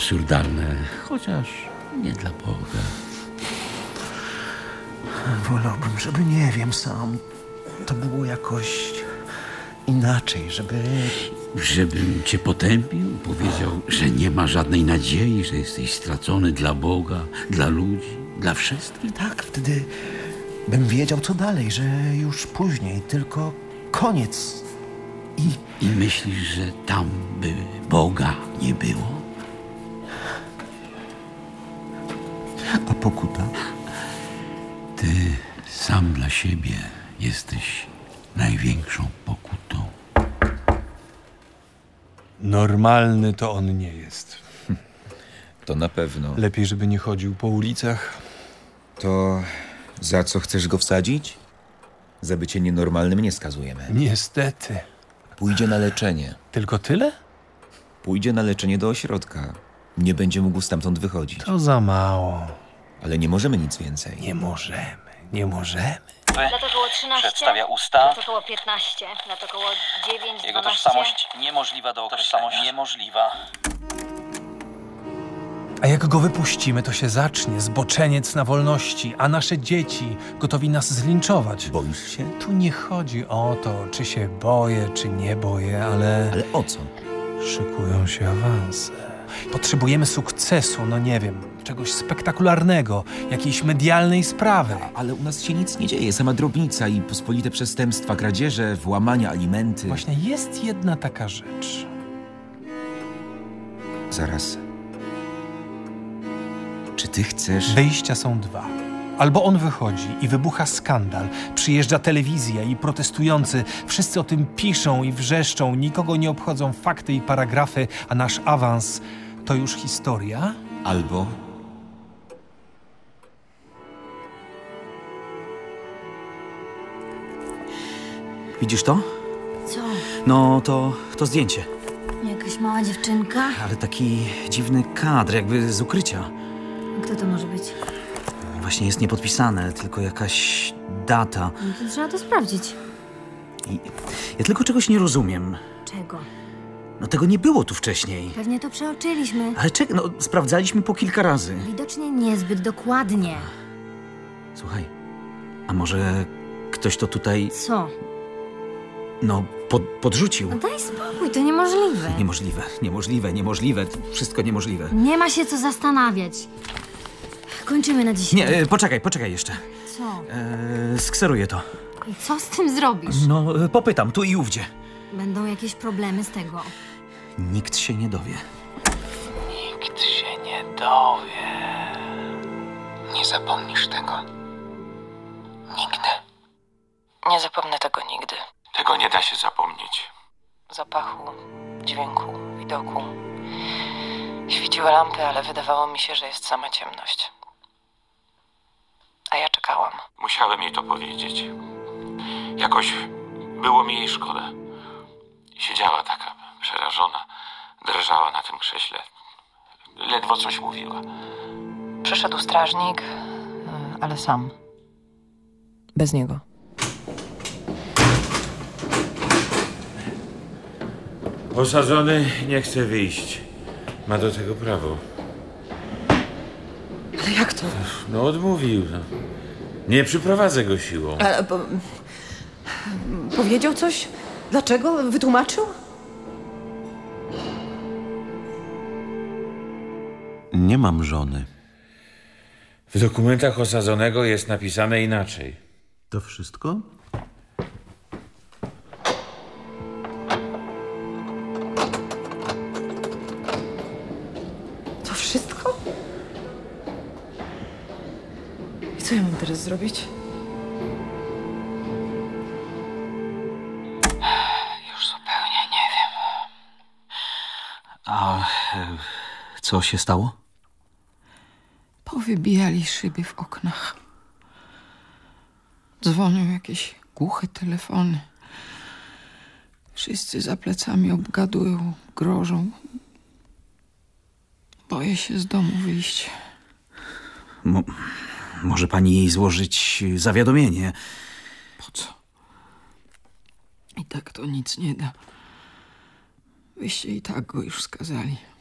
absurdalne, chociaż nie dla Boga. Wolałbym, żeby, nie wiem, sam to było jakoś inaczej, Żebym cię potępił, powiedział, że nie ma żadnej nadziei, że jesteś stracony dla Boga, dla ludzi, dla wszystkich. Tak, wtedy bym wiedział, co dalej, że już później, tylko koniec. I myślisz, że tam by Boga nie było? A pokuta? Ty sam dla siebie jesteś największą pokutą. Normalny to on nie jest. To na pewno. Lepiej, żeby nie chodził po ulicach. To za co chcesz go wsadzić? Za bycie nienormalnym nie skazujemy. Niestety. Pójdzie na leczenie. Tylko tyle? Pójdzie na leczenie do ośrodka. Nie będzie mógł stamtąd wychodzić. To za mało. Ale nie możemy nic więcej. Nie możemy. Lat około 13, przedstawia usta. lat około 15, lat około 9, Jego 12. tożsamość niemożliwa do określenia. Niemożliwa. A jak go wypuścimy, to się zacznie zboczeniec na wolności, a nasze dzieci gotowi nas zlinczować. Boisz się? Tu nie chodzi o to, czy się boję, czy nie boję, ale Ale o co? szykują się awanse. Potrzebujemy sukcesu, no nie wiem, czegoś spektakularnego, jakiejś medialnej sprawy. Ale u nas się nic nie dzieje. Sama drobnica i pospolite przestępstwa, kradzieże, włamania, alimenty. Właśnie jest jedna taka rzecz. Zaraz. Czy ty chcesz... Wyjścia są dwa. Albo on wychodzi i wybucha skandal, przyjeżdża telewizja i protestujący, wszyscy o tym piszą i wrzeszczą, nikogo nie obchodzą fakty i paragrafy, a nasz awans to już historia. Albo... Widzisz to? Co? No, to zdjęcie. Jakaś mała dziewczynka? Ale taki dziwny kadr, jakby z ukrycia. Kto to może być? Właśnie jest niepodpisane, tylko jakaś data. No to trzeba to sprawdzić. I ja tylko czegoś nie rozumiem. Czego? No tego nie było tu wcześniej. Pewnie to przeoczyliśmy. Ale no sprawdzaliśmy po kilka razy. Widocznie niezbyt dokładnie. Słuchaj, a może ktoś to tutaj, Co? no, podrzucił? No daj spokój, to niemożliwe. Niemożliwe. Wszystko niemożliwe. Nie ma się co zastanawiać. Kończymy na dzisiaj. Nie, poczekaj jeszcze. Co? Skseruję to. I co z tym zrobisz? No, popytam, tu i ówdzie. Będą jakieś problemy z tego. Nikt się nie dowie. Nikt się nie dowie. Nie zapomnisz tego. Nigdy. Nie zapomnę tego nigdy. Tego nie da się zapomnieć. Zapachu, dźwięku, widoku. Świeciły lampy, ale wydawało mi się, że jest sama ciemność. A ja czekałam. Musiałem jej to powiedzieć. Jakoś było mi jej szkoda. Siedziała taka przerażona, drżała na tym krześle. Ledwo coś mówiła. Przyszedł strażnik, ale sam. Bez niego. Osadzony nie chce wyjść. Ma do tego prawo. Ale jak to? No odmówił. No. Nie przyprowadzę go siłą. Powiedział coś? Dlaczego? Wytłumaczył? Nie mam żony. W dokumentach osadzonego jest napisane inaczej. To wszystko? To wszystko? I co ja mam teraz zrobić? Już zupełnie nie wiem. A co się stało? Powybijali szyby w oknach. Dzwonią jakieś głuche telefony. Wszyscy za plecami obgadują, grożą. Boję się z domu wyjść. Może pani jej złożyć zawiadomienie? Po co? I tak to nic nie da. Wyście i tak go już skazali.